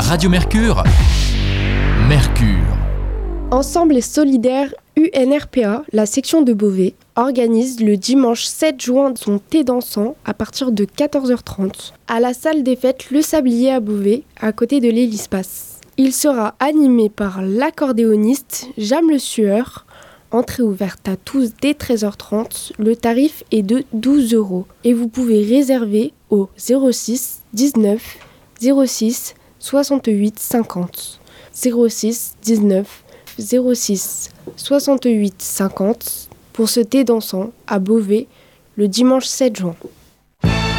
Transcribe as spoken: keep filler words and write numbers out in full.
Radio Mercure, Mercure. Ensemble et solidaire U N R P A, la section de Beauvais, organise le dimanche sept juin son thé dansant à partir de quatorze heures trente à la salle des fêtes Le Sablier à Beauvais, à côté de l'Hélice-Passe. Il sera animé par l'accordéoniste Jam Le Sueur. Entrée ouverte à tous dès treize heures trente. Le tarif est de douze euros et vous pouvez réserver au zéro six dix-neuf zéro six soixante-huit cinquante. zéro six dix-neuf zéro six soixante-huit cinquante pour ce thé dansant à Beauvais le dimanche sept juin.